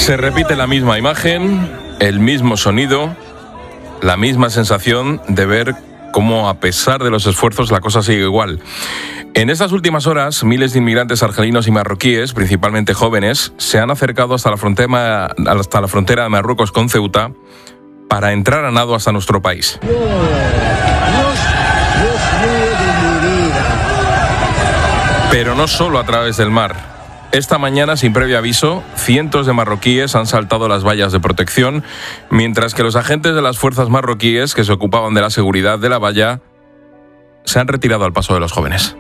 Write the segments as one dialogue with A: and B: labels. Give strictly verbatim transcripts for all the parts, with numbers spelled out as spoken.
A: Se repite la misma imagen, el mismo sonido, la misma sensación de ver cómo, a pesar de los esfuerzos, la cosa sigue igual. En estas últimas horas, miles de inmigrantes argelinos y marroquíes, principalmente jóvenes, se han acercado hasta la frontera, hasta la frontera de Marruecos con Ceuta para entrar a nado hasta nuestro país.
B: Dios, Dios mío de mi vida.
A: Pero no solo a través del mar. Esta mañana, sin previo aviso, cientos de marroquíes han saltado las vallas de protección, mientras que los agentes de las fuerzas marroquíes que se ocupaban de la seguridad de la valla se han retirado al paso de los jóvenes.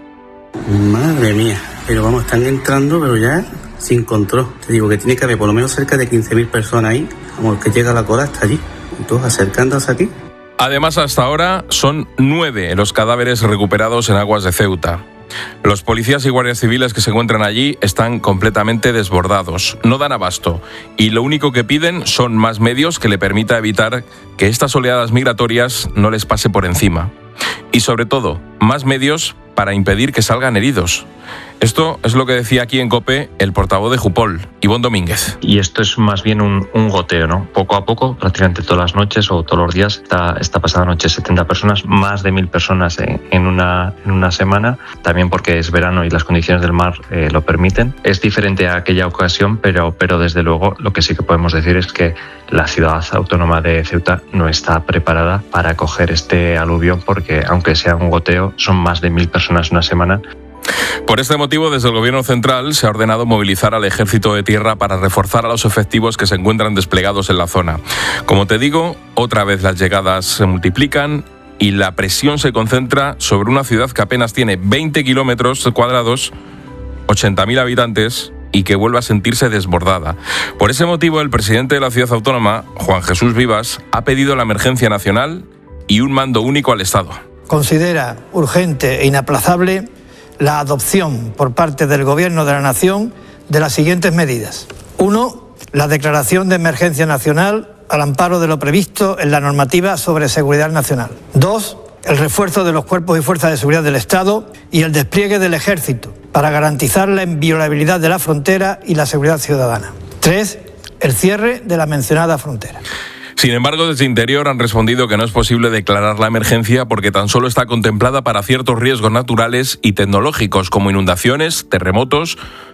C: Madre mía, pero vamos, están entrando, pero ya sin control. Te digo que tiene que haber por lo menos cerca de quince mil personas ahí, como que llega la cola hasta allí, y todos acercándose aquí.
A: Además, hasta ahora son nueve los cadáveres recuperados en aguas de Ceuta. Los policías y guardias civiles que se encuentran allí están completamente desbordados, no dan abasto, y lo único que piden son más medios que le permita evitar que estas oleadas migratorias no les pase por encima. Y sobre todo, más medios para impedir que salgan heridos. Esto es lo que decía aquí en COPE el portavoz de Jupol, Ivón Domínguez.
D: Y esto es más bien un, un goteo, ¿no? Poco a poco, prácticamente todas las noches o todos los días. Esta, esta pasada noche setenta personas, más de mil personas en, en, una, en una semana. También porque es verano y las condiciones del mar eh, lo permiten. Es diferente a aquella ocasión, pero, pero desde luego lo que sí que podemos decir es que la ciudad autónoma de Ceuta no está preparada para acoger este aluvión, porque aunque sea un goteo, son más de mil personas una semana.
A: Por este motivo, desde el Gobierno central se ha ordenado movilizar al Ejército de Tierra para reforzar a los efectivos que se encuentran desplegados en la zona. Como te digo, otra vez las llegadas se multiplican y la presión se concentra sobre una ciudad que apenas tiene veinte kilómetros cuadrados, ochenta mil habitantes, y que vuelve a sentirse desbordada. Por ese motivo, el presidente de la ciudad autónoma, Juan Jesús Vivas, ha pedido la emergencia nacional y un mando único al Estado.
E: Considera urgente e inaplazable la adopción por parte del Gobierno de la Nación de las siguientes medidas. Uno, la declaración de emergencia nacional al amparo de lo previsto en la normativa sobre seguridad nacional. Dos, el refuerzo de los cuerpos y fuerzas de seguridad del Estado y el despliegue del Ejército para garantizar la inviolabilidad de la frontera y la seguridad ciudadana. Tres, el cierre de la mencionada frontera.
A: Sin embargo, desde Interior han respondido que no es posible declarar la emergencia porque tan solo está contemplada para ciertos riesgos naturales y tecnológicos como inundaciones, terremotos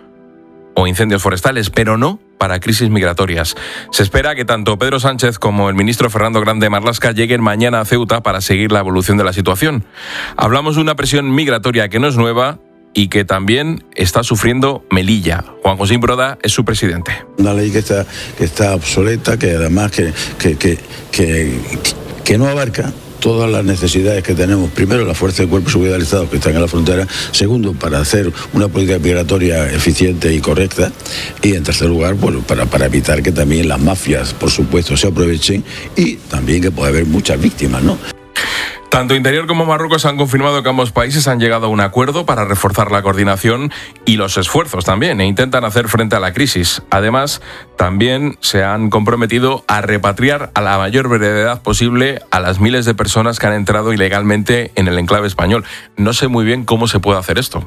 A: o incendios forestales, pero no para crisis migratorias. Se espera que tanto Pedro Sánchez como el ministro Fernando Grande Marlaska lleguen mañana a Ceuta para seguir la evolución de la situación. Hablamos de una presión migratoria que no es nueva y que también está sufriendo Melilla. Juan José Broda es su presidente.
F: Una ley que está, que está obsoleta, que además que, que, que, que, que no abarca todas las necesidades que tenemos. Primero, la fuerza de cuerpo de seguridad del Estado que están en la frontera. Segundo, para hacer una política migratoria eficiente y correcta. Y en tercer lugar, bueno, para, para evitar que también las mafias, por supuesto, se aprovechen y también que pueda haber muchas víctimas, ¿no?
A: Tanto Interior como Marruecos han confirmado que ambos países han llegado a un acuerdo para reforzar la coordinación y los esfuerzos también, e intentan hacer frente a la crisis. Además, también se han comprometido a repatriar a la mayor brevedad posible a las miles de personas que han entrado ilegalmente en el enclave español. No sé muy bien cómo se puede hacer esto,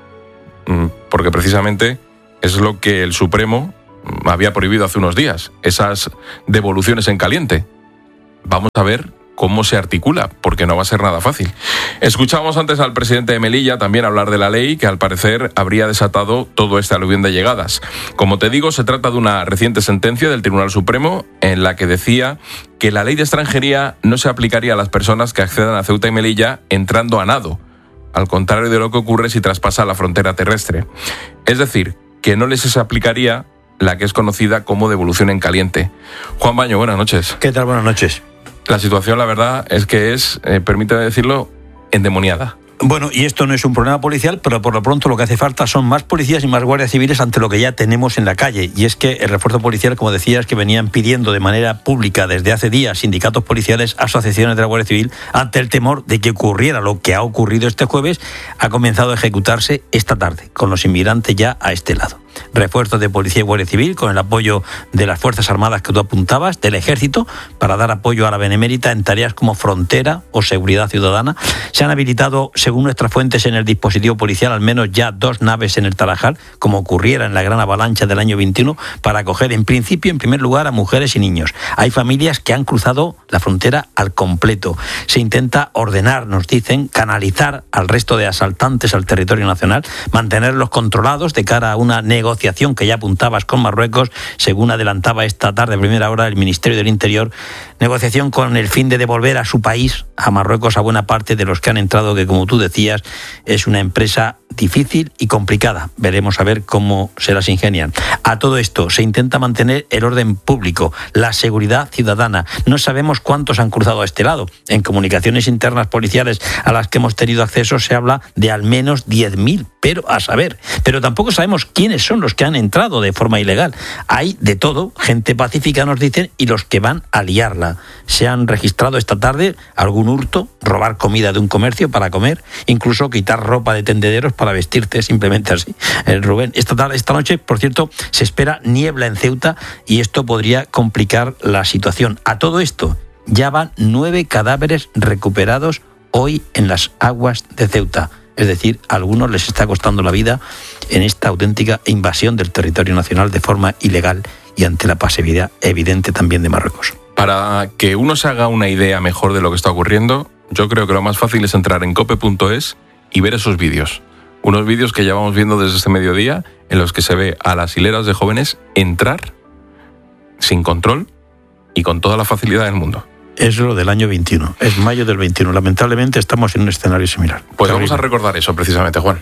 A: porque precisamente es lo que el Supremo había prohibido hace unos días, esas devoluciones en caliente. Vamos a ver cómo se articula, porque no va a ser nada fácil. Escuchamos antes al presidente de Melilla también hablar de la ley que al parecer habría desatado todo este aluvión de llegadas. Como te digo, se trata de una reciente sentencia del Tribunal Supremo en la que decía que la ley de extranjería no se aplicaría a las personas que accedan a Ceuta y Melilla entrando a nado, al contrario de lo que ocurre si traspasa la frontera terrestre. Es decir, que no les se aplicaría la que es conocida como devolución en caliente. Juan Baño, buenas noches.
G: ¿Qué tal? Buenas noches.
A: La situación, la verdad, es que es, eh, permíteme decirlo, endemoniada.
G: Bueno, y esto no es un problema policial, pero por lo pronto lo que hace falta son más policías y más guardias civiles ante lo que ya tenemos en la calle. Y es que el refuerzo policial, como decías, que venían pidiendo de manera pública desde hace días sindicatos policiales, asociaciones de la Guardia Civil, ante el temor de que ocurriera lo que ha ocurrido este jueves, ha comenzado a ejecutarse esta tarde, con los inmigrantes ya a este lado. refuerzos de policía y guardia civil con el apoyo de las Fuerzas Armadas que tú apuntabas, del Ejército, para dar apoyo a la Benemérita en tareas como frontera o seguridad ciudadana. Se han habilitado, según nuestras fuentes, en el dispositivo policial al menos ya dos naves en el Tarajal, como ocurriera en la gran avalancha del año veintiuno, para acoger en principio, en primer lugar, a mujeres y niños. Hay familias que han cruzado la frontera al completo. Se intenta ordenar, nos dicen, canalizar al resto de asaltantes al territorio nacional, mantenerlos controlados de cara a una negociación que ya apuntabas con Marruecos, según adelantaba esta tarde, primera hora, el Ministerio del Interior. Negociación con el fin de devolver a su país, a Marruecos, a buena parte de los que han entrado, que como tú decías, es una empresa difícil y complicada. Veremos a ver cómo se las ingenian. A todo esto se intenta mantener el orden público, la seguridad ciudadana. No sabemos cuántos han cruzado a este lado. En comunicaciones internas policiales a las que hemos tenido acceso se habla de al menos diez mil, pero a saber. Pero tampoco sabemos quiénes son los que han entrado de forma ilegal. Hay de todo, gente pacífica nos dicen, y los que van a liarla. Se han registrado esta tarde algún hurto, robar comida de un comercio para comer, incluso quitar ropa de tendederos para vestirte, simplemente así. Eh, Rubén, esta tarde, esta noche, por cierto, se espera niebla en Ceuta y esto podría complicar la situación. A todo esto, ya van nueve cadáveres recuperados hoy en las aguas de Ceuta. Es decir, a algunos les está costando la vida en esta auténtica invasión del territorio nacional de forma ilegal y ante la pasividad evidente también de Marruecos.
A: Para que uno se haga una idea mejor de lo que está ocurriendo, yo creo que lo más fácil es entrar en cope punto es y ver esos vídeos. Unos vídeos que llevamos viendo desde este mediodía, en los que se ve a las hileras de jóvenes entrar sin control y con toda la facilidad del mundo.
G: Es lo del año veintiuno, es mayo del veintiuno. Lamentablemente estamos en un escenario similar.
A: Pues Terrible. Vamos a recordar eso precisamente, Juan.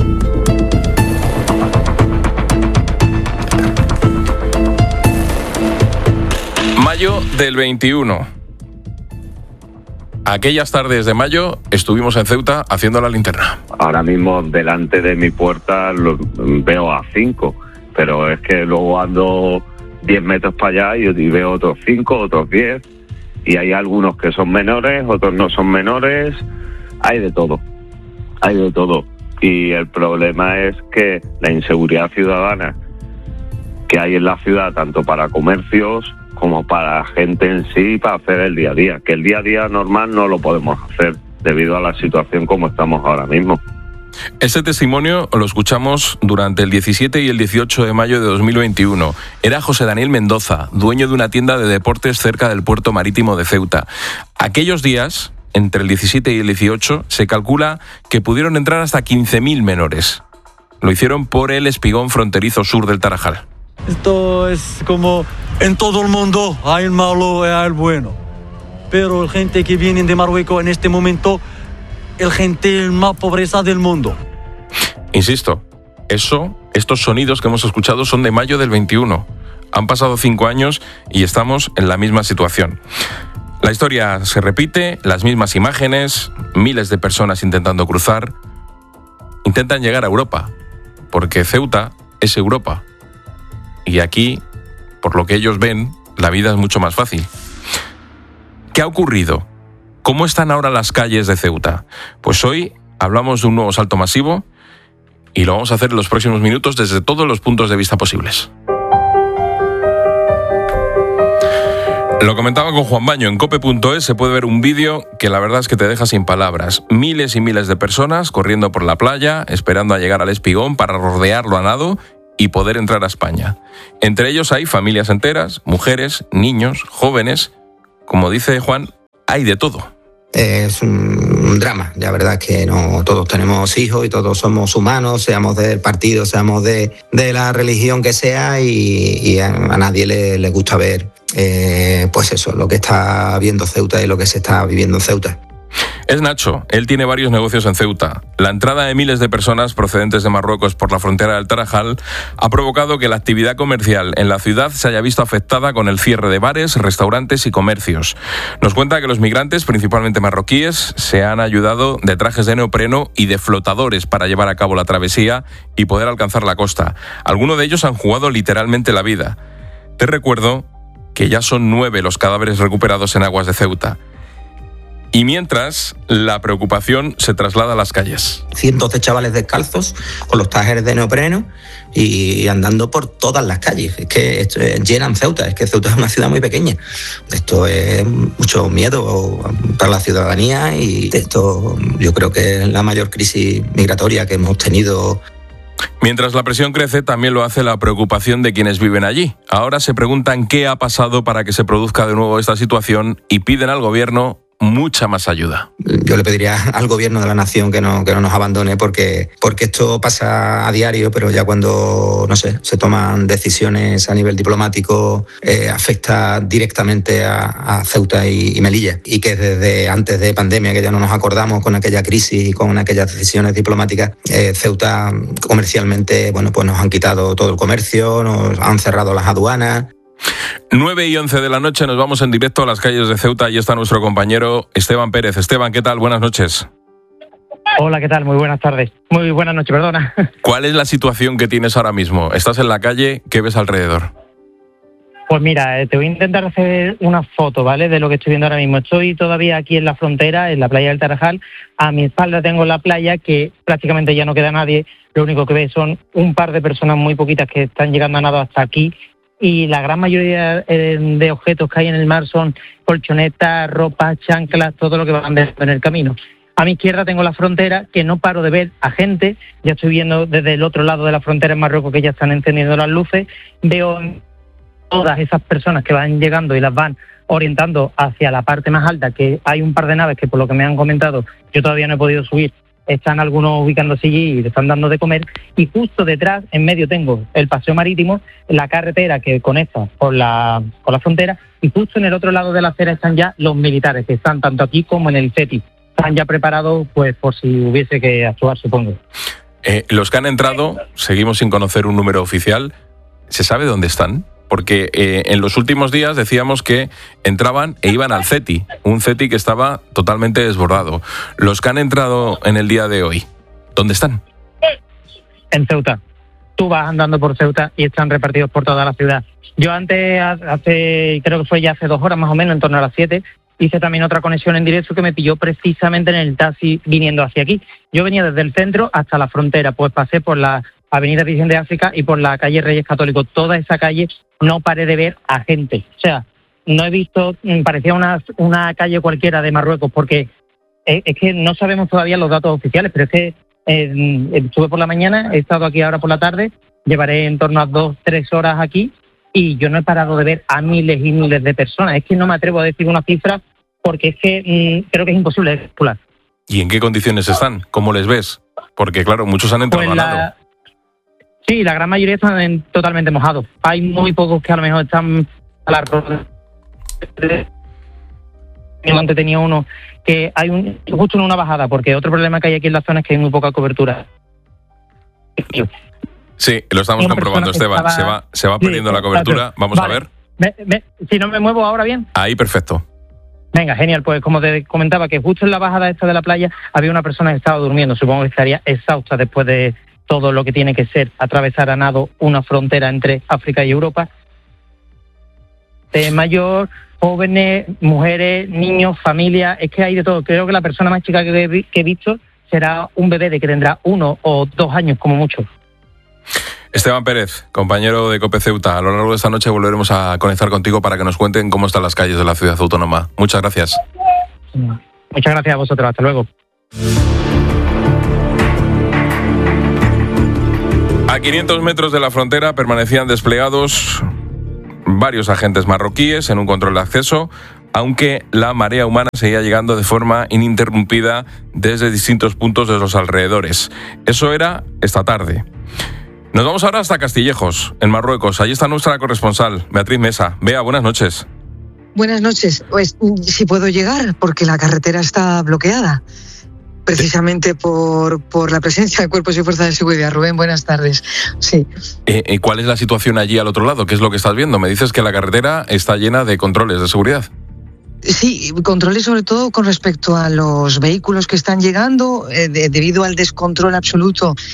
A: Mayo del veintiuno. Aquellas tardes de mayo estuvimos en Ceuta haciendo la linterna.
H: Ahora mismo delante de mi puerta lo, veo a cinco, pero es que luego ando diez metros para allá y, y veo otros cinco, otros diez, y hay algunos que son menores, otros no son menores, hay de todo, hay de todo. Y el problema es que la inseguridad ciudadana que hay en la ciudad, tanto para comercios como para gente en sí, para hacer el día a día, que el día a día normal no lo podemos hacer debido a la situación como estamos ahora mismo.
A: Este testimonio lo escuchamos durante el diecisiete y el dieciocho de mayo de dos mil veintiuno. Era José Daniel Mendoza, dueño de una tienda de deportes cerca del puerto marítimo de Ceuta. Aquellos días, entre el diecisiete y el dieciocho, se calcula que pudieron entrar hasta quince mil menores. Lo hicieron por el espigón fronterizo sur del Tarajal.
I: Esto es como en todo el mundo, hay el malo y hay el bueno. Pero la gente que viene de Marruecos en este momento, el gente más pobreza del mundo.
A: Insisto, eso, estos sonidos que hemos escuchado son de mayo del veintiuno. Han pasado cinco años y estamos en la misma situación. La historia se repite, las mismas imágenes, miles de personas intentando cruzar, intentan llegar a Europa, porque Ceuta es Europa. Y aquí, por lo que ellos ven, la vida es mucho más fácil. ¿Qué ha ocurrido? ¿Cómo están ahora las calles de Ceuta? Pues hoy hablamos de un nuevo salto masivo y lo vamos a hacer en los próximos minutos desde todos los puntos de vista posibles. Lo comentaba con Juan Baño, en cope punto es se puede ver un vídeo que la verdad es que te deja sin palabras. Miles y miles de personas corriendo por la playa, esperando a llegar al espigón para rodearlo a nado y poder entrar a España. Entre ellos hay familias enteras, mujeres, niños, jóvenes. Como dice Juan, hay de todo.
J: Es un drama, la verdad es que no todos tenemos hijos y todos somos humanos, seamos del partido, seamos de, de la religión que sea, y, y a, a nadie le, le gusta ver eh, pues eso, lo que está viendo Ceuta y lo que se está viviendo en Ceuta.
A: Es Nacho, él tiene varios negocios en Ceuta. La entrada de miles de personas procedentes de Marruecos por la frontera del Tarajal ha provocado que la actividad comercial en la ciudad se haya visto afectada con el cierre de bares, restaurantes y comercios. Nos cuenta que los migrantes, principalmente marroquíes, se han ayudado de trajes de neopreno y de flotadores para llevar a cabo la travesía y poder alcanzar la costa. Algunos de ellos han jugado literalmente la vida. Te recuerdo que ya son nueve los cadáveres recuperados en aguas de Ceuta. Y mientras, la preocupación se traslada a las calles.
J: Cientos de chavales descalzos con los trajes de neopreno y andando por todas las calles. Es que esto es, llenan Ceuta, es que Ceuta es una ciudad muy pequeña. Esto es mucho miedo para la ciudadanía y esto yo creo que es la mayor crisis migratoria que hemos tenido.
A: Mientras la presión crece, también lo hace la preocupación de quienes viven allí. Ahora se preguntan qué ha pasado para que se produzca de nuevo esta situación y piden al gobierno mucha más ayuda.
J: Yo le pediría al gobierno de la nación que no, que no nos abandone porque, porque esto pasa a diario, pero ya cuando, no sé, se toman decisiones a nivel diplomático eh, afecta directamente a, a Ceuta y, y Melilla. Y que desde antes de pandemia, que ya no nos acordamos con aquella crisis y con aquellas decisiones diplomáticas, eh, Ceuta comercialmente, bueno, pues nos han quitado todo el comercio, nos han cerrado las aduanas.
A: nueve y once de la noche nos vamos en directo a las calles de Ceuta. Ahí está nuestro compañero Esteban Pérez. Esteban, ¿qué tal? Buenas noches.
K: Hola, ¿qué tal? Muy buenas tardes. Muy buenas noches, perdona.
A: ¿Cuál es la situación que tienes ahora mismo? Estás en la calle, ¿qué ves alrededor?
K: Pues mira, te voy a intentar hacer una foto, ¿vale?, de lo que estoy viendo ahora mismo. Estoy todavía aquí en la frontera, en la playa del Tarajal. A mi espalda tengo la playa, que prácticamente ya no queda nadie. Lo único que ves son un par de personas muy poquitas que están llegando a nado hasta aquí. Y la gran mayoría de objetos que hay en el mar son colchonetas, ropa, chanclas, todo lo que van en el camino. A mi izquierda tengo la frontera, que no paro de ver a gente. Ya estoy viendo desde el otro lado de la frontera en Marruecos que ya están encendiendo las luces. Veo todas esas personas que van llegando y las van orientando hacia la parte más alta, que hay un par de naves que, por lo que me han comentado, yo todavía no he podido subir. Están algunos ubicándose allí y le están dando de comer. Y justo detrás, en medio, tengo el paseo marítimo, la carretera que conecta con la, con la frontera, y justo en el otro lado de la acera están ya los militares, que están tanto aquí como en el CETI. Están ya preparados, pues, por si hubiese que actuar, supongo.
A: Eh, los que han entrado, seguimos sin conocer un número oficial. ¿Se sabe dónde están? Porque eh, en los últimos días decíamos que entraban e iban al CETI, un CETI que estaba totalmente desbordado. Los que han entrado en el día de hoy, ¿dónde están?
K: En Ceuta. Tú vas andando por Ceuta y están repartidos por toda la ciudad. Yo antes, hace creo que fue ya hace dos horas más o menos, en torno a las siete, hice también otra conexión en directo que me pilló precisamente en el taxi viniendo hacia aquí. Yo venía desde el centro hasta la frontera, pues pasé por la Avenida Virgen de África y por la calle Reyes Católicos. Toda esa calle no paré de ver a gente. O sea, no he visto, parecía una, una calle cualquiera de Marruecos, porque es, es que no sabemos todavía los datos oficiales, pero es que eh, estuve por la mañana, he estado aquí ahora por la tarde, llevaré en torno a dos, tres horas aquí, y yo no he parado de ver a miles y miles de personas. Es que no me atrevo a decir una cifra, porque es que mmm, creo que es imposible de calcular.
A: ¿Y en qué condiciones están? ¿Cómo les ves? Porque claro, muchos han entrado
K: pues
A: a nado.
K: Sí, la gran mayoría están en, totalmente mojados. Hay muy pocos que a lo mejor están a la ropa. Antes tenía uno que hay un justo en una bajada, porque otro problema que hay aquí en la zona es que hay muy poca cobertura.
A: Sí, lo estamos una comprobando, Esteban. Estaba... Se va, se va perdiendo sí, la cobertura. Vamos vale. a ver.
K: Me, me, si no me muevo ahora bien.
A: Ahí, perfecto.
K: Venga, genial. Pues como te comentaba, que justo en la bajada esta de la playa había una persona que estaba durmiendo. Supongo que estaría exhausta después de todo lo que tiene que ser atravesar a nado una frontera entre África y Europa. De mayor, jóvenes, mujeres, niños, familias, es que hay de todo. Creo que la persona más chica que he, que he visto será un bebé de que tendrá uno o dos años como mucho.
A: Esteban Pérez, compañero de COPE Ceuta, a lo largo de esta noche volveremos a conectar contigo para que nos cuenten cómo están las calles de la ciudad autónoma. Muchas gracias.
K: Muchas gracias a vosotros. Hasta luego.
A: A quinientos metros de la frontera permanecían desplegados varios agentes marroquíes en un control de acceso, aunque la marea humana seguía llegando de forma ininterrumpida desde distintos puntos de los alrededores. Eso era esta tarde. Nos vamos ahora hasta Castillejos, en Marruecos. Allí está nuestra corresponsal, Beatriz Mesa. Bea, buenas noches.
L: Buenas noches. Pues si puedo llegar, porque la carretera está bloqueada. Precisamente por, por la presencia de cuerpos y fuerzas de seguridad. Rubén, buenas tardes. Sí.
A: Eh, ¿Cuál es la situación allí al otro lado? ¿Qué es lo que estás viendo? Me dices que la carretera está llena de controles de seguridad.
L: Sí, controles sobre todo con respecto a los vehículos que están llegando, eh, de, debido al descontrol absoluto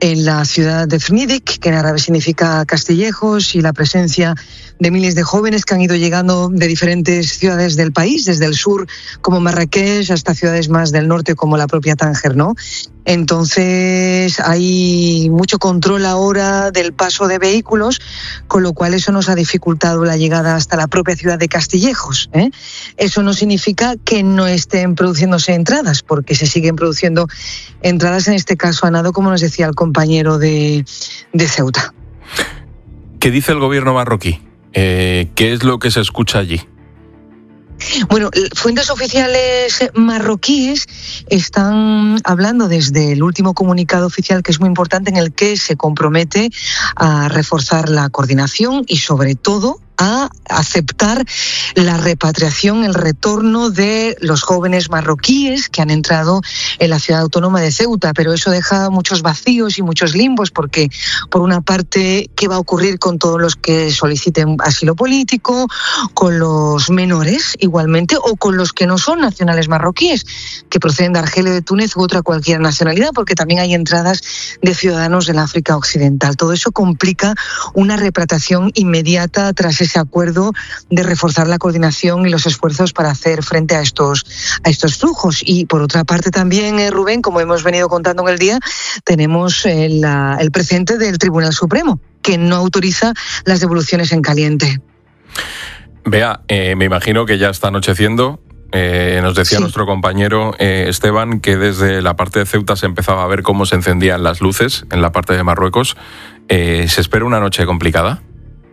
L: en la ciudad de Zrnidik, que en árabe significa Castillejos, y la presencia de miles de jóvenes que han ido llegando de diferentes ciudades del país, desde el sur como Marrakech hasta ciudades más del norte como la propia Tánger, ¿no? Entonces hay mucho control ahora del paso de vehículos, con lo cual eso nos ha dificultado la llegada hasta la propia ciudad de Castillejos, ¿eh? Eso no significa que no estén produciéndose entradas, porque se siguen produciendo entradas, en este caso a nado, como nos decía el compañero de, de Ceuta.
A: ¿Qué dice el gobierno marroquí? Eh, ¿Qué es lo que se escucha allí?
L: Bueno, fuentes oficiales marroquíes están hablando desde el último comunicado oficial, que es muy importante, en el que se compromete a reforzar la coordinación y, sobre todo, a aceptar la repatriación, el retorno de los jóvenes marroquíes que han entrado en la ciudad autónoma de Ceuta. Pero eso deja muchos vacíos y muchos limbos, porque, por una parte, ¿qué va a ocurrir con todos los que soliciten asilo político, con los menores igualmente, o con los que no son nacionales marroquíes, que proceden de Argelia, de Túnez u otra cualquier nacionalidad? Porque también hay entradas de ciudadanos del África Occidental. Todo eso complica una repatriación inmediata tras ese acuerdo de reforzar la coordinación y los esfuerzos para hacer frente a estos, a estos flujos. Y por otra parte también, eh, Rubén, como hemos venido contando en el día, tenemos eh, la, el precedente del Tribunal Supremo, que no autoriza las devoluciones en caliente.
A: Bea, eh, me imagino que ya está anocheciendo. Eh, nos decía sí. nuestro compañero eh, Esteban que desde la parte de Ceuta se empezaba a ver cómo se encendían las luces en la parte de Marruecos. Eh, ¿Se espera una noche complicada?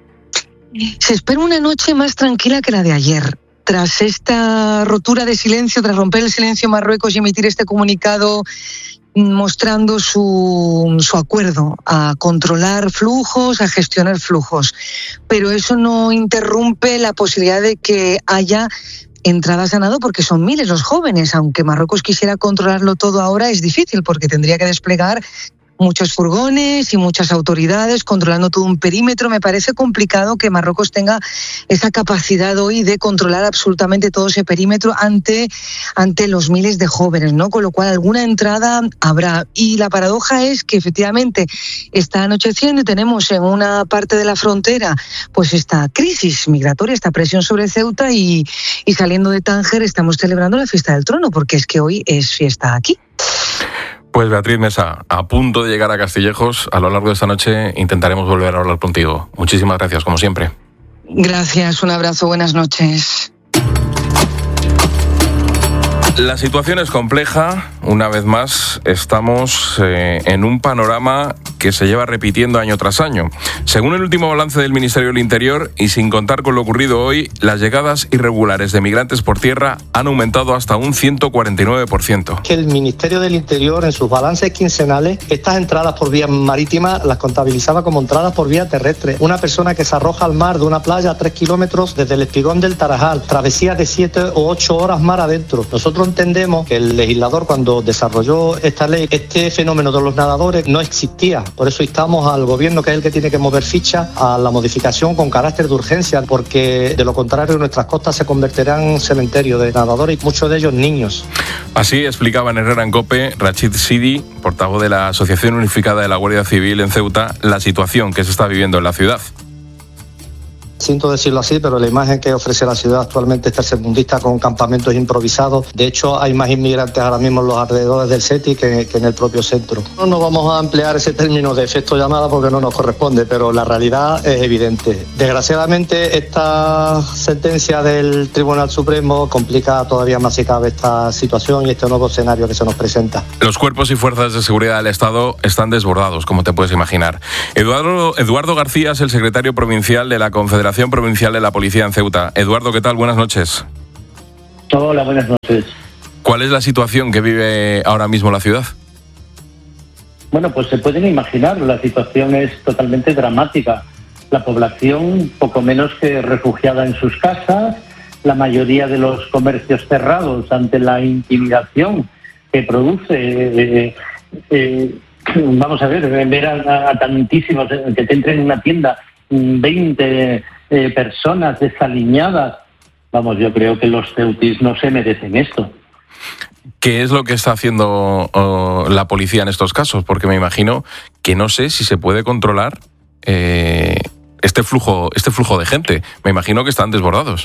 L: Se espera una noche más tranquila que la de ayer. Tras esta rotura de silencio, tras romper el silencio en Marruecos y emitir este comunicado mostrando su, su acuerdo a controlar flujos, a gestionar flujos. Pero eso no interrumpe la posibilidad de que haya entradas a nado, porque son miles los jóvenes. Aunque Marruecos quisiera controlarlo todo ahora, es difícil, porque tendría que desplegar muchos furgones y muchas autoridades controlando todo un perímetro. Me parece complicado que Marruecos tenga esa capacidad hoy de controlar absolutamente todo ese perímetro ante, ante los miles de jóvenes, ¿no? Con lo cual alguna entrada habrá. Y la paradoja es que efectivamente está anocheciendo y tenemos en una parte de la frontera pues esta crisis migratoria, esta presión sobre Ceuta, y, y saliendo de Tánger estamos celebrando la fiesta del trono, porque es que hoy es fiesta aquí.
A: Pues Beatriz Mesa, a punto de llegar a Castillejos, a lo largo de esta noche intentaremos volver a hablar contigo. Muchísimas gracias, como siempre.
L: Gracias, un abrazo, buenas noches.
A: La situación es compleja. Una vez más, estamos eh, en un panorama que se lleva repitiendo año tras año. Según el último balance del Ministerio del Interior, y sin contar con lo ocurrido hoy, las llegadas irregulares de migrantes por tierra han aumentado hasta un ciento cuarenta y nueve por ciento.
M: Que el Ministerio del Interior, en sus balances quincenales, estas entradas por vía marítima las contabilizaba como entradas por vía terrestre. Una persona que se arroja al mar de una playa a tres kilómetros desde el espigón del Tarajal, travesía de siete o ocho horas mar adentro. Nosotros entendemos que el legislador, cuando desarrolló esta ley, este fenómeno de los nadadores no existía. Por eso instamos al gobierno, que es el que tiene que mover ficha, a la modificación con carácter de urgencia, porque de lo contrario nuestras costas se convertirán en un cementerio de nadadores, y muchos de ellos niños.
A: Así explicaba en Herrera en COPE Rachid Sidi, portavoz de la Asociación Unificada de la Guardia Civil en Ceuta, la situación que se está viviendo en la ciudad.
M: Siento decirlo así, pero la imagen que ofrece la ciudad actualmente es tercermundista, con campamentos improvisados. De hecho, hay más inmigrantes ahora mismo en los alrededores del SETI que, que en el propio centro. No nos vamos a emplear ese término de efecto llamada porque no nos corresponde, pero la realidad es evidente. Desgraciadamente, esta sentencia del Tribunal Supremo complica todavía más si cabe esta situación y este nuevo escenario que se nos presenta.
A: Los cuerpos y fuerzas de seguridad del Estado están desbordados, como te puedes imaginar. Eduardo, Eduardo García es el secretario provincial de la Confederación Provincial de la Policía en Ceuta. Eduardo, ¿qué tal? Buenas noches.
N: Hola, buenas noches.
A: ¿Cuál es la situación que vive ahora mismo la ciudad?
N: Bueno, pues se pueden imaginar, la situación es totalmente dramática. La población poco menos que refugiada en sus casas, la mayoría de los comercios cerrados ante la intimidación que produce. Eh, eh, vamos a ver, ver a, a tantísimos que te entren en una tienda veinte eh, personas desaliñadas. Vamos, yo creo que los ceutis no se merecen esto.
A: ¿Qué es lo que está haciendo oh, la policía en estos casos? Porque me imagino que no sé si se puede controlar eh, este flujo, este flujo de gente. Me imagino que están desbordados.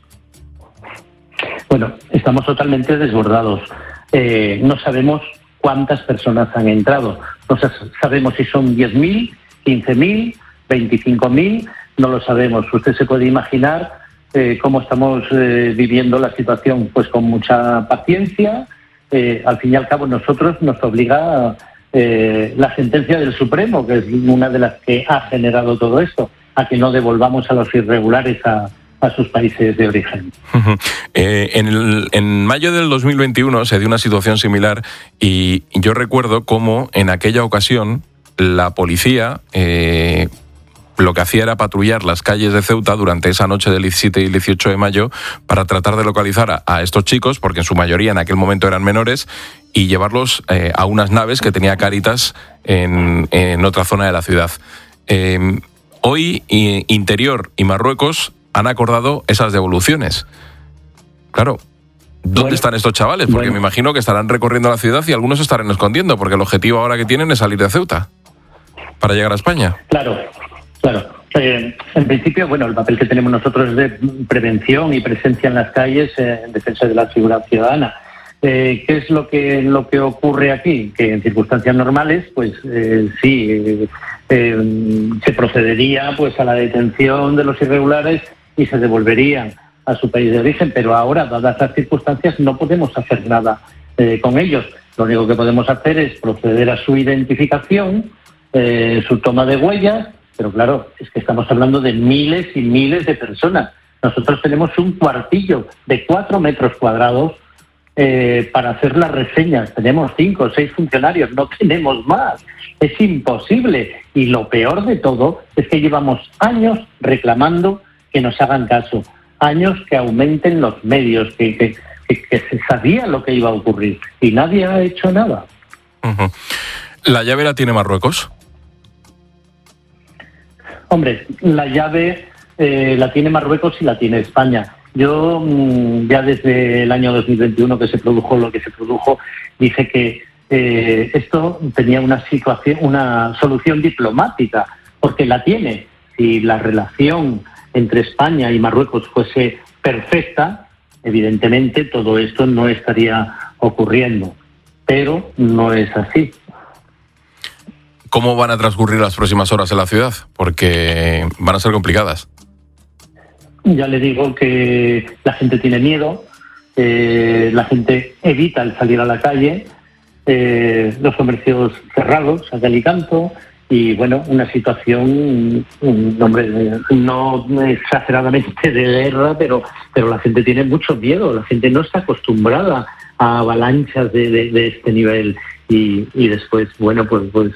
N: Bueno, estamos totalmente desbordados. Eh, no sabemos cuántas personas han entrado. No sabemos si son diez mil, quince mil, veinticinco mil, no lo sabemos. Usted se puede imaginar eh, cómo estamos eh, viviendo la situación, pues con mucha paciencia. Eh, al fin y al cabo, nosotros nos obliga eh, la sentencia del Supremo, que es una de las que ha generado todo esto, a que no devolvamos a los irregulares a, a sus países de origen.
A: Uh-huh. Eh, en, el, en mayo del dos mil veintiuno se dio una situación similar y yo recuerdo cómo en aquella ocasión la policía eh, lo que hacía era patrullar las calles de Ceuta durante esa noche del diecisiete y el dieciocho de mayo para tratar de localizar a, a estos chicos, porque en su mayoría en aquel momento eran menores, y llevarlos eh, a unas naves que tenía Cáritas en, en otra zona de la ciudad. Eh, hoy eh, Interior y Marruecos han acordado esas devoluciones. Claro, ¿dónde bueno, están estos chavales? Porque bueno. me imagino que estarán recorriendo la ciudad y algunos se estarán escondiendo, porque el objetivo ahora que tienen es salir de Ceuta para llegar a España.
N: Claro, claro. Eh, en principio, bueno, el papel que tenemos nosotros es de prevención y presencia en las calles eh, en defensa de la seguridad ciudadana. Eh, ¿Qué es lo que lo que ocurre aquí? Que en circunstancias normales, pues eh, sí, eh, eh, se procedería pues a la detención de los irregulares y se devolverían a su país de origen, pero ahora, dadas las circunstancias, no podemos hacer nada eh, con ellos. Lo único que podemos hacer es proceder a su identificación, eh, su toma de huellas, pero claro, es que estamos hablando de miles y miles de personas. Nosotros tenemos un cuartillo de cuatro metros cuadrados eh, para hacer las reseñas. Tenemos cinco o seis funcionarios, no tenemos más. Es imposible. Y lo peor de todo es que llevamos años reclamando que nos hagan caso. Años que aumenten los medios, que, que, que, que se sabía lo que iba a ocurrir y nadie ha hecho nada.
A: Uh-huh. ¿La llave la tiene Marruecos?
N: Hombre, la llave eh, la tiene Marruecos y la tiene España. Yo mmm, ya desde el año dos mil veintiuno que se produjo lo que se produjo, dije que eh, esto tenía una situación, una solución diplomática, porque la tiene. Si la relación entre España y Marruecos fuese perfecta, evidentemente todo esto no estaría ocurriendo, pero no es así.
A: ¿Cómo van a transcurrir las próximas horas en la ciudad? Porque van a ser complicadas.
N: Ya le digo que la gente tiene miedo, eh, la gente evita el salir a la calle, eh, los comercios cerrados a cal y canto, y bueno, una situación, hombre, no exageradamente de guerra, pero, pero la gente tiene mucho miedo, la gente no está acostumbrada a avalanchas de, de, de este nivel, y, y después, bueno, pues... pues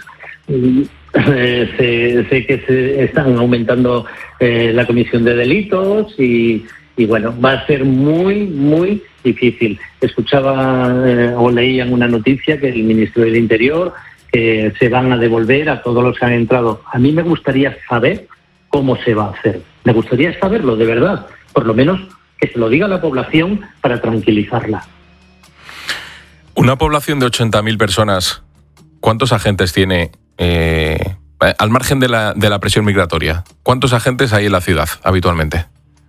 N: Eh, sé, sé que se están aumentando eh, la comisión de delitos y, y bueno, va a ser muy, muy difícil. Escuchaba eh, o leía en una noticia que el ministro del Interior eh, se van a devolver a todos los que han entrado. A mí me gustaría saber cómo se va a hacer. Me gustaría saberlo, de verdad. Por lo menos que se lo diga a la población para tranquilizarla.
A: Una población de ochenta mil personas, ¿cuántos agentes tiene? Eh, al margen de la, de la presión migratoria, ¿cuántos agentes hay en la ciudad habitualmente?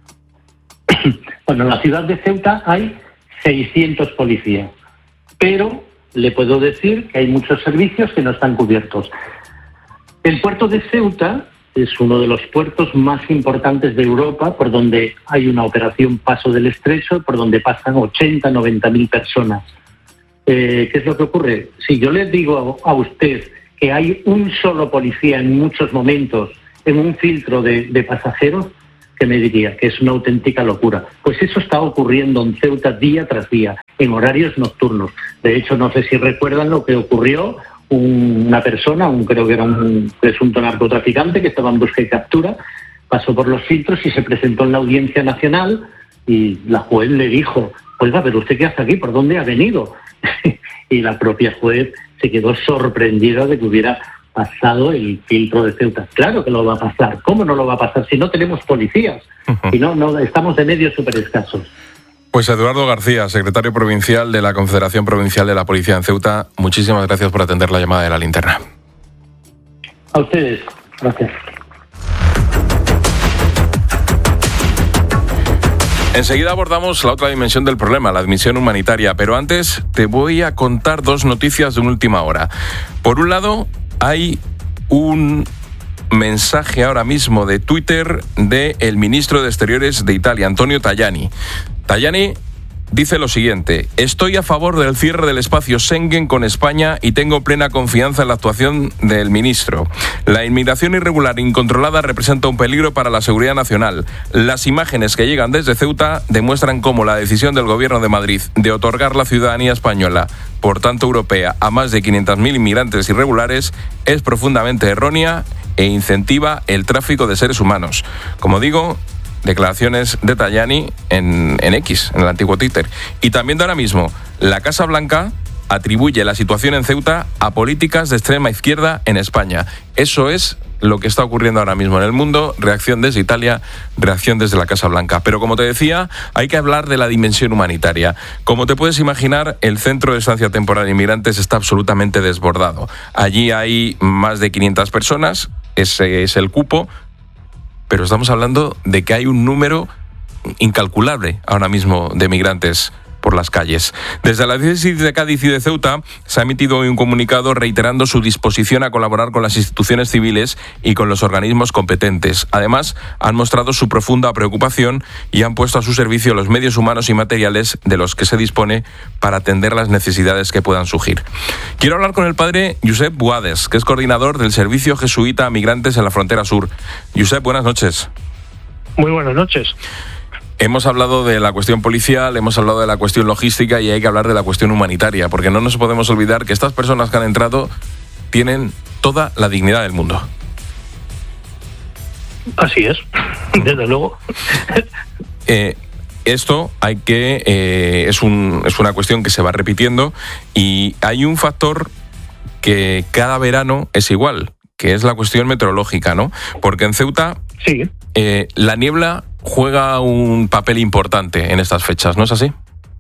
N: Bueno, en la ciudad de Ceuta hay seiscientos policías, pero le puedo decir que hay muchos servicios que no están cubiertos. El puerto de Ceuta es uno de los puertos más importantes de Europa, por donde hay una operación Paso del Estrecho, por donde pasan ochenta, noventa mil personas. Eh, ¿Qué es lo que ocurre? Si yo le digo a, a usted que hay un solo policía en muchos momentos en un filtro de, de pasajeros, ¿qué me diría? Que es una auténtica locura. Pues eso está ocurriendo en Ceuta día tras día, en horarios nocturnos. De hecho, no sé si recuerdan lo que ocurrió, un, una persona, un, creo que era un presunto narcotraficante que estaba en busca y captura, pasó por los filtros y se presentó en la Audiencia Nacional y la juez le dijo, oiga, pero ¿usted qué hace aquí? ¿Por dónde ha venido? Y la propia juez se quedó sorprendida de que hubiera pasado el filtro de Ceuta. Claro que lo va a pasar. ¿Cómo no lo va a pasar si no tenemos policías? Uh-huh. Si no, no estamos de medios súper escasos.
A: Pues Eduardo García, secretario provincial de la Confederación Provincial de la Policía en Ceuta, muchísimas gracias por atender la llamada de la linterna.
N: A ustedes, gracias.
A: Enseguida abordamos la otra dimensión del problema, la admisión humanitaria, pero antes te voy a contar dos noticias de última hora. Por un lado, hay un mensaje ahora mismo de Twitter del ministro de Exteriores de Italia, Antonio Tajani. Tajani dice lo siguiente: estoy a favor del cierre del espacio Schengen con España y tengo plena confianza en la actuación del ministro. La inmigración irregular incontrolada representa un peligro para la seguridad nacional. Las imágenes que llegan desde Ceuta demuestran cómo la decisión del gobierno de Madrid de otorgar la ciudadanía española, por tanto europea, a más de quinientos mil inmigrantes irregulares es profundamente errónea e incentiva el tráfico de seres humanos. Como digo, declaraciones de Tajani en, en X, en el antiguo Twitter. Y también de ahora mismo, la Casa Blanca atribuye la situación en Ceuta a políticas de extrema izquierda en España. Eso es lo que está ocurriendo ahora mismo en el mundo. Reacción desde Italia, reacción desde la Casa Blanca. Pero como te decía, hay que hablar de la dimensión humanitaria. Como te puedes imaginar, el Centro de Estancia Temporal de Inmigrantes está absolutamente desbordado. Allí hay más de quinientas personas, ese es el cupo, pero estamos hablando de que hay un número incalculable ahora mismo de migrantes por las calles. Desde la diócesis de Cádiz y de Ceuta se ha emitido hoy un comunicado reiterando su disposición a colaborar con las instituciones civiles y con los organismos competentes. Además, han mostrado su profunda preocupación y han puesto a su servicio los medios humanos y materiales de los que se dispone para atender las necesidades que puedan surgir. Quiero hablar con el padre Josep Buades, que es coordinador del Servicio Jesuita a Migrantes en la Frontera Sur. Josep, buenas noches.
O: Muy buenas noches.
A: Hemos hablado de la cuestión policial, hemos hablado de la cuestión logística y hay que hablar de la cuestión humanitaria, porque no nos podemos olvidar que estas personas que han entrado tienen toda la dignidad del mundo.
O: Así es, desde luego.
A: Eh, esto hay que eh, es un es una cuestión que se va repitiendo y hay un factor que cada verano es igual, que es la cuestión meteorológica, ¿no? Porque en Ceuta
O: sí.
A: eh, la niebla juega un papel importante en estas fechas, ¿no es así?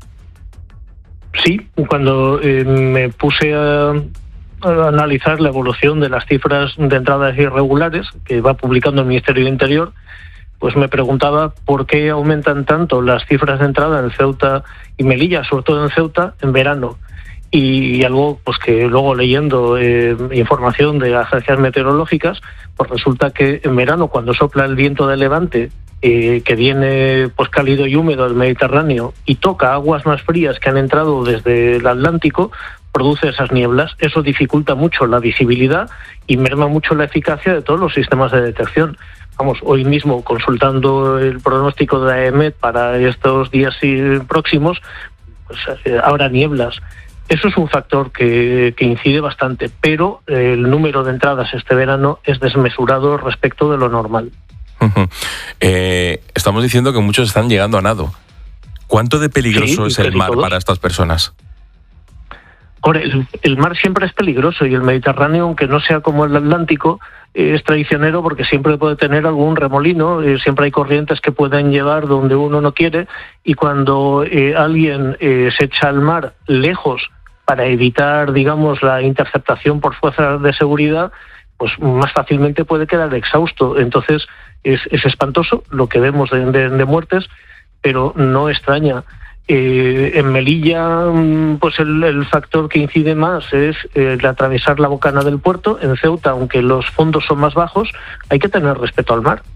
O: Sí, cuando eh, me puse a, a analizar la evolución de las cifras de entradas irregulares que va publicando el Ministerio de Interior, pues me preguntaba por qué aumentan tanto las cifras de entrada en Ceuta y Melilla, sobre todo en Ceuta, en verano. Y, y algo pues que luego leyendo eh, información de agencias meteorológicas, pues resulta que en verano, cuando sopla el viento de levante, Eh, que viene pues cálido y húmedo del Mediterráneo y toca aguas más frías que han entrado desde el Atlántico, produce esas nieblas. Eso dificulta mucho la visibilidad y merma mucho la eficacia de todos los sistemas de detección. Vamos, hoy mismo consultando el pronóstico de A E M E T para estos días próximos, pues eh, habrá nieblas. Eso es un factor que, que incide bastante, pero eh, el número de entradas este verano es desmesurado respecto de lo normal.
A: Eh, estamos diciendo que muchos están llegando a nado. ¿Cuánto de peligroso
O: sí,
A: es el mar
O: todos.
A: para estas personas?
O: Ahora, el, el mar siempre es peligroso y el Mediterráneo, aunque no sea como el Atlántico, eh, es traicionero porque siempre puede tener algún remolino, eh, siempre hay corrientes que pueden llevar donde uno no quiere y cuando eh, alguien eh, se echa al mar lejos para evitar, digamos, la interceptación por fuerzas de seguridad, pues más fácilmente puede quedar exhausto. Entonces es, es espantoso lo que vemos de, de, de muertes, pero no extraña. Eh, en Melilla, pues el, el factor que incide más es eh, el atravesar la bocana del puerto. En Ceuta, aunque los fondos son más bajos, hay que tener respeto al mar.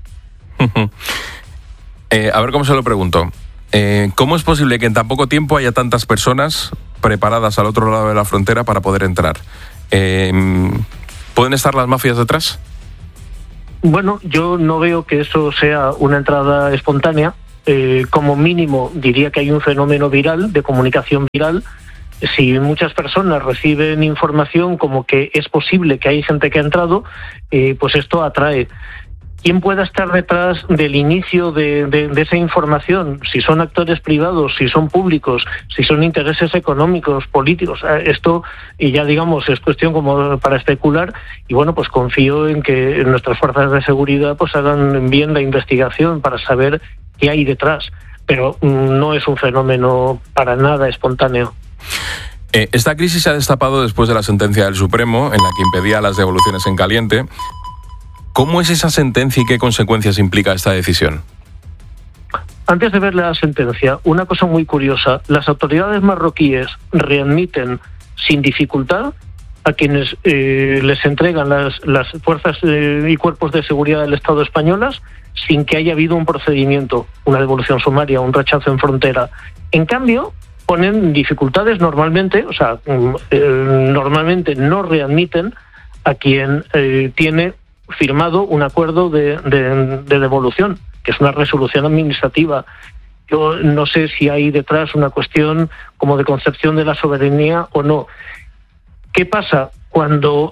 A: eh, a ver cómo se lo pregunto. Eh, ¿Cómo es posible que en tan poco tiempo haya tantas personas preparadas al otro lado de la frontera para poder entrar? Eh, ¿Pueden estar las mafias detrás?
O: Bueno, yo no veo que eso sea una entrada espontánea. Eh, como mínimo diría que hay un fenómeno viral, de comunicación viral. Si muchas personas reciben información como que es posible que hay gente que ha entrado, eh, pues esto atrae. ¿Quién pueda estar detrás del inicio de, de, de esa información? Si son actores privados, si son públicos, si son intereses económicos, políticos. Esto, y ya digamos, es cuestión como para especular. Y bueno, pues confío en que nuestras fuerzas de seguridad pues hagan bien la investigación para saber qué hay detrás. pero no es un fenómeno para nada espontáneo.
A: Eh, esta crisis se ha destapado después de la sentencia del Supremo, en la que impedía las devoluciones en caliente. ¿Cómo es esa sentencia y qué consecuencias implica esta decisión?
O: Antes de ver la sentencia, una cosa muy curiosa: las autoridades marroquíes readmiten sin dificultad a quienes eh, les entregan las, las fuerzas eh, y cuerpos de seguridad del Estado españolas sin que haya habido un procedimiento, una devolución sumaria, un rechazo en frontera. En cambio, ponen dificultades normalmente, o sea, eh, normalmente no readmiten a quien eh, tiene firmado un acuerdo de, de, de devolución, que es una resolución administrativa. Yo no sé si hay detrás una cuestión como de concepción de la soberanía o no. ¿Qué pasa cuando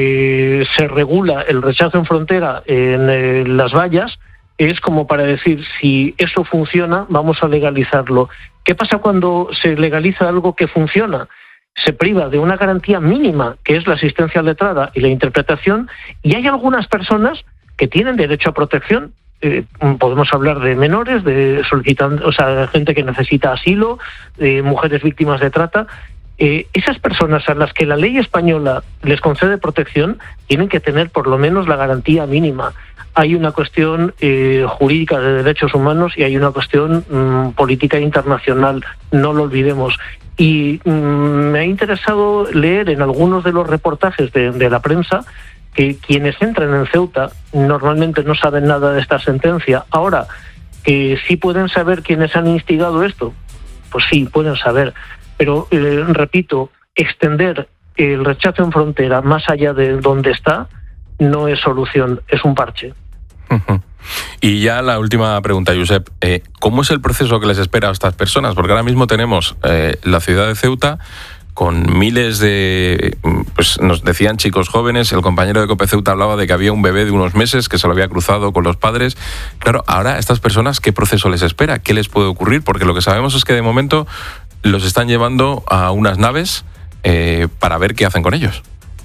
O: eh, se regula el rechazo en frontera en eh, las vallas? Es como para decir, si eso funciona, vamos a legalizarlo. ¿Qué pasa cuando se legaliza algo que funciona? Se priva de una garantía mínima, que es la asistencia letrada y la interpretación, y hay algunas personas que tienen derecho a protección. Eh, podemos hablar de menores, de solicitantes, o sea, de gente que necesita asilo, de mujeres víctimas de trata. Eh, esas personas a las que la ley española les concede protección tienen que tener por lo menos la garantía mínima. Hay una cuestión eh, jurídica de derechos humanos y hay una cuestión mmm, política internacional, no lo olvidemos. Y mmm, me ha interesado leer en algunos de los reportajes de, de la prensa que quienes entran en Ceuta normalmente no saben nada de esta sentencia. Ahora, que sí pueden saber quiénes han instigado esto, pues sí, pueden saber. Pero, eh, repito, extender el rechazo en frontera más allá de donde está no es solución, es un parche.
A: Uh-huh. Y ya la última pregunta, Josep. Eh, ¿Cómo es el proceso que les espera a estas personas? Porque ahora mismo tenemos eh, la ciudad de Ceuta con miles de... Pues nos decían chicos jóvenes, el compañero de COPE Ceuta hablaba de que había un bebé de unos meses que se lo había cruzado con los padres. Claro, ahora a estas personas, ¿qué proceso les espera? ¿Qué les puede ocurrir? Porque lo que sabemos es que de momento los están llevando a unas naves eh, para ver qué hacen con ellos.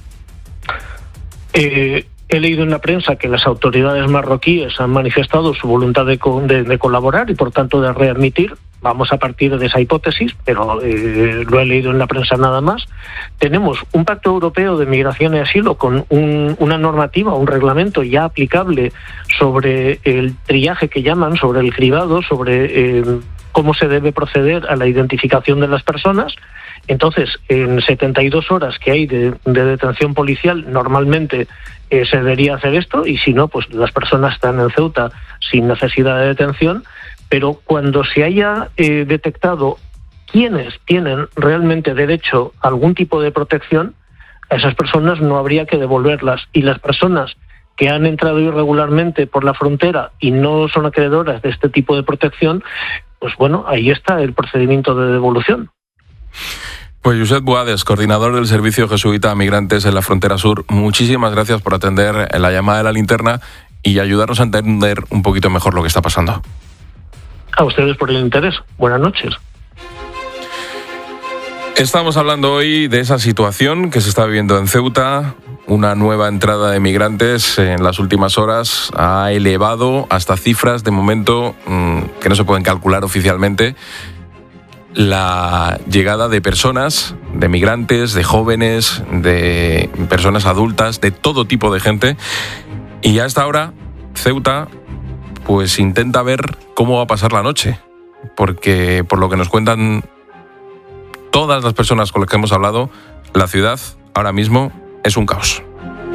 O: Eh, he leído en la prensa que las autoridades marroquíes han manifestado su voluntad de, de, de colaborar y por tanto de readmitir. Vamos a partir de esa hipótesis, pero eh, lo he leído en la prensa nada más. Tenemos un pacto europeo de migración y asilo con un, una normativa, un reglamento ya aplicable sobre el triaje que llaman, sobre el cribado, sobre eh, cómo se debe proceder a la identificación de las personas. Entonces, en setenta y dos horas que hay de, de detención policial, normalmente eh, se debería hacer esto, y si no, pues las personas están en Ceuta sin necesidad de detención. Pero cuando se haya eh, detectado quiénes tienen realmente derecho a algún tipo de protección, a esas personas no habría que devolverlas. Y las personas que han entrado irregularmente por la frontera y no son acreedoras de este tipo de protección, pues bueno, ahí está el procedimiento de devolución.
A: Pues Josep Boades, coordinador del Servicio Jesuita a Migrantes en la Frontera Sur, muchísimas gracias por atender la llamada de la linterna y ayudarnos a entender un poquito mejor lo que está pasando.
O: A ustedes por el interés. Buenas noches.
A: Estamos hablando hoy de esa situación que se está viviendo en Ceuta. Una nueva entrada de migrantes en las últimas horas ha elevado hasta cifras de momento mmm, que no se pueden calcular oficialmente la llegada de personas, de migrantes, de jóvenes, de personas adultas, de todo tipo de gente. Y a esta hora, Ceuta pues intenta ver cómo va a pasar la noche, porque por lo que nos cuentan todas las personas con las que hemos hablado, la ciudad ahora mismo es un caos.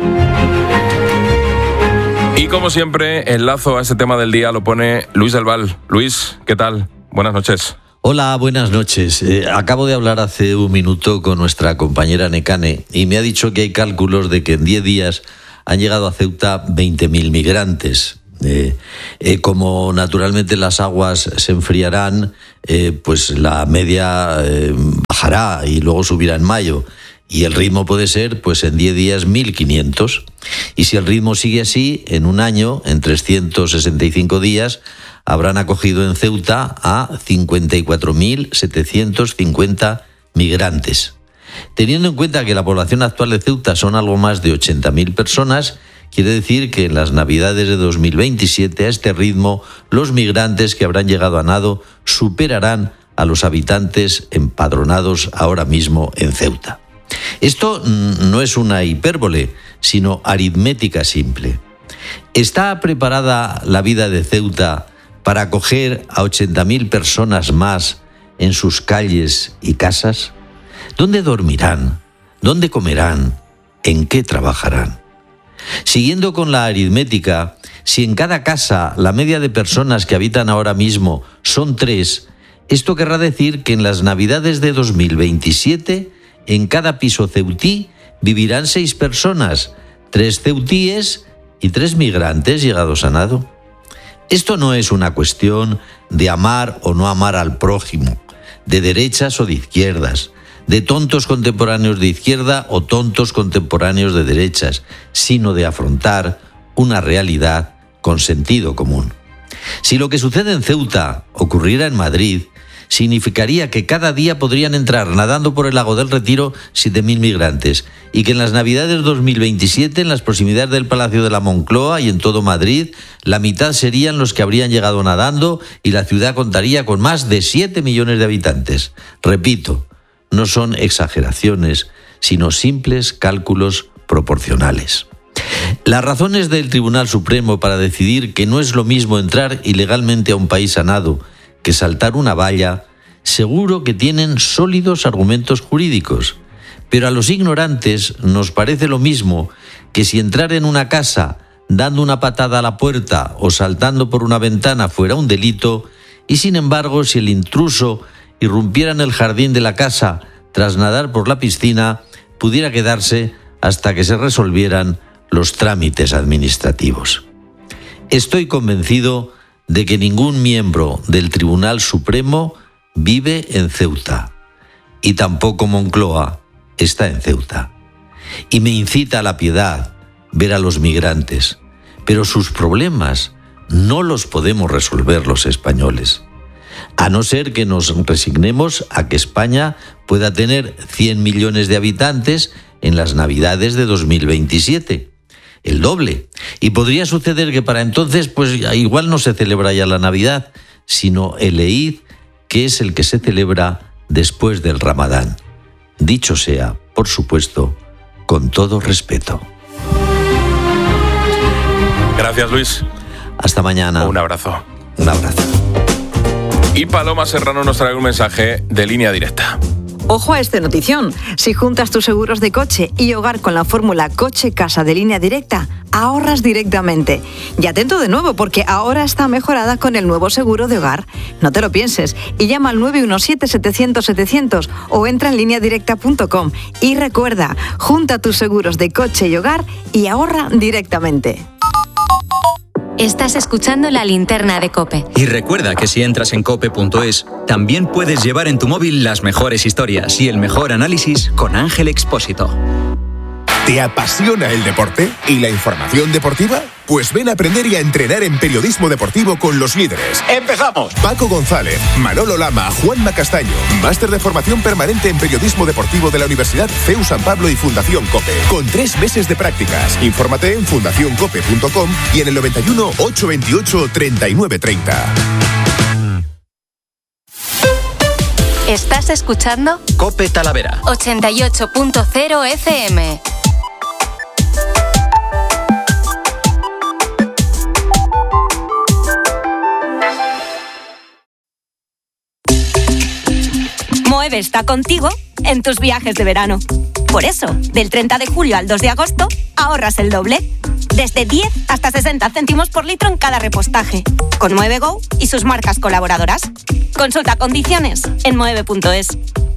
A: Y como siempre, el lazo a este tema del día lo pone Luis del Val. Luis, ¿qué tal? Buenas noches.
P: Hola, buenas noches. Eh, acabo de hablar hace un minuto con nuestra compañera Nekane y me ha dicho que hay cálculos de que en diez días han llegado a Ceuta veinte mil migrantes. Eh, eh, como naturalmente las aguas se enfriarán, eh, pues la media eh, bajará y luego subirá en mayo. Y el ritmo puede ser, pues en diez días, mil quinientos. Y si el ritmo sigue así, en un año, en trescientos sesenta y cinco días, habrán acogido en Ceuta a cincuenta y cuatro mil setecientos cincuenta migrantes. Teniendo en cuenta que la población actual de Ceuta son algo más de ochenta mil personas quiere decir que en las Navidades de dos mil veintisiete, a este ritmo, los migrantes que habrán llegado a nado superarán a los habitantes empadronados ahora mismo en Ceuta. Esto no es una hipérbole, sino aritmética simple. ¿Está preparada la vida de Ceuta para acoger a ochenta mil personas más en sus calles y casas? ¿Dónde dormirán? ¿Dónde comerán? ¿En qué trabajarán? Siguiendo con la aritmética, si en cada casa la media de personas que habitan ahora mismo son tres, esto querrá decir que en las Navidades de dos mil veintisiete, en cada piso ceutí vivirán seis personas, tres ceutíes y tres migrantes llegados a nado. Esto no es una cuestión de amar o no amar al prójimo, de derechas o de izquierdas, de tontos contemporáneos de izquierda o tontos contemporáneos de derechas, sino de afrontar una realidad con sentido común. Si lo que sucede en Ceuta ocurriera en Madrid, significaría que cada día podrían entrar nadando por el lago del Retiro siete mil migrantes y que en las Navidades dos mil veintisiete, en las proximidades del Palacio de la Moncloa y en todo Madrid, la mitad serían los que habrían llegado nadando y la ciudad contaría con más de siete millones de habitantes. Repito, no son exageraciones, sino simples cálculos proporcionales. Las razones del Tribunal Supremo para decidir que no es lo mismo entrar ilegalmente a un país a nado que saltar una valla, seguro que tienen sólidos argumentos jurídicos, pero a los ignorantes nos parece lo mismo que si entrar en una casa dando una patada a la puerta o saltando por una ventana fuera un delito, y sin embargo si el intruso irrumpiera en el jardín de la casa tras nadar por la piscina, pudiera quedarse hasta que se resolvieran los trámites administrativos. Estoy convencido de que ningún miembro del Tribunal Supremo vive en Ceuta, y tampoco Moncloa está en Ceuta. Y me incita a la piedad ver a los migrantes, pero sus problemas no los podemos resolver los españoles, a no ser que nos resignemos a que España pueda tener cien millones de habitantes en las Navidades de dos mil veintisiete. El doble. Y podría suceder que para entonces, pues igual no se celebra ya la Navidad, sino el Eid, que es el que se celebra después del Ramadán. Dicho sea, por supuesto, con todo respeto.
A: Gracias, Luis.
P: Hasta mañana.
A: Un abrazo.
P: Un abrazo.
A: Y Paloma Serrano nos trae un mensaje de Línea Directa.
Q: Ojo a esta notición. Si juntas tus seguros de coche y hogar con la fórmula coche-casa de Línea Directa, ahorras directamente. Y atento de nuevo, porque ahora está mejorada con el nuevo seguro de hogar. No te lo pienses y llama al nueve uno siete, setecientos, setecientos o entra en línea directa punto com. Y recuerda, junta tus seguros de coche y hogar y ahorra directamente.
R: Estás escuchando La Linterna de COPE.
S: Y recuerda que si entras en cope punto es, también puedes llevar en tu móvil las mejores historias y el mejor análisis con Ángel Expósito.
T: ¿Te apasiona el deporte y la información deportiva? Pues ven a aprender y a entrenar en periodismo deportivo con los líderes. ¡Empezamos! Paco González, Manolo Lama, Juanma Castaño. Máster de formación permanente en periodismo deportivo de la Universidad C E U San Pablo y Fundación COPE. Con tres meses de prácticas. Infórmate en fundación cope punto com y en el noventa y uno, ochocientos veintiocho, treinta y nueve treinta.
R: Estás escuchando
S: COPE Talavera
R: ochenta y ocho punto cero F M.
U: Moeve está contigo en tus viajes de verano. Por eso, del treinta de julio al dos de agosto, ahorras el doble. Desde diez hasta sesenta céntimos por litro en cada repostaje. Con Moeve Go y sus marcas colaboradoras. Consulta condiciones en moeve punto es.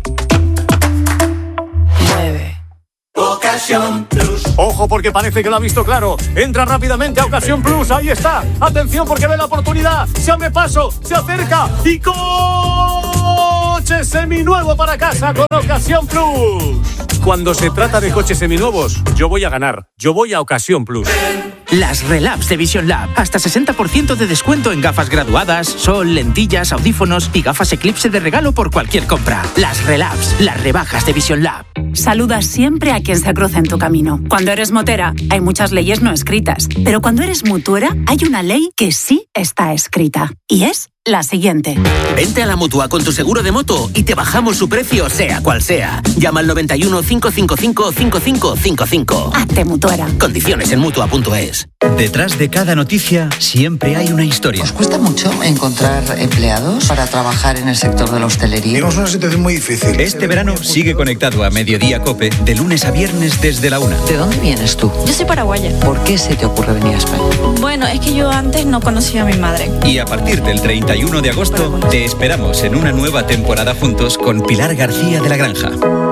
V: Mueve. Ocasión Plus. Ojo, porque parece que lo ha visto claro. Entra rápidamente a Ocasión Plus. Ahí está. Atención, porque ve la oportunidad. Se abre paso, se acerca y coche seminuevo para casa con Ocasión Plus. Cuando se trata de coches seminuevos, yo voy a ganar. Yo voy a Ocasión Plus.
W: Las Relabs de Vision Lab. Hasta sesenta por ciento de descuento en gafas graduadas, sol, lentillas, audífonos y gafas Eclipse de regalo por cualquier compra. Las Relabs, las rebajas de Vision Lab.
B: saluda siempre a quien se cruza en tu camino. Cuando eres motera, hay muchas leyes no escritas, pero cuando eres mutuera, hay una ley que sí está escrita, y es la siguiente.
C: Vente a la Mutua con tu seguro de moto y te bajamos su precio, sea cual sea. Llama al noventa y uno, cinco cinco cinco, cinco cinco cinco cinco.
B: Hazte mutuera.
C: Condiciones en mutua punto es.
S: Detrás de cada noticia siempre hay una historia.
D: ¿Os cuesta mucho encontrar empleados para trabajar en el sector de la hostelería?
X: Tenemos una situación muy difícil.
S: Este verano sigue conectado a Mediodía COPE de lunes a viernes desde la una.
D: ¿De dónde vienes tú?
Y: Yo soy paraguaya.
D: ¿Por qué se te ocurre venir a España?
Y: Bueno, es que yo antes no conocía a mi madre.
S: Y a partir del treinta y uno de agosto te esperamos en una nueva temporada juntos con Pilar García de la Granja.